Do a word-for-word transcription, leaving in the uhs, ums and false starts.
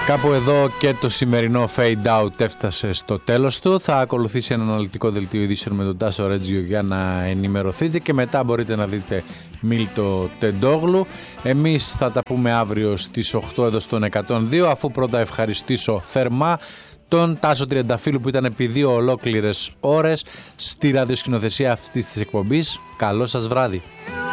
Κάπου εδώ και το σημερινό Fade Out έφτασε στο τέλος του. Θα ακολουθήσει ένα αναλυτικό δελτίο ειδήσεων με τον Τάσο Ρέτζιο για να ενημερωθείτε και μετά μπορείτε να δείτε Μίλτο Τεντόγλου. Εμείς θα τα πούμε αύριο στις οκτώ εδώ στον εκατόν δύο, αφού πρώτα ευχαριστήσω θερμά τον Τάσο Τριανταφύλου που ήταν επί δύο ολόκληρες ώρες στη ραδιοσκηνοθεσία αυτής της εκπομπής. Καλό σας βράδυ.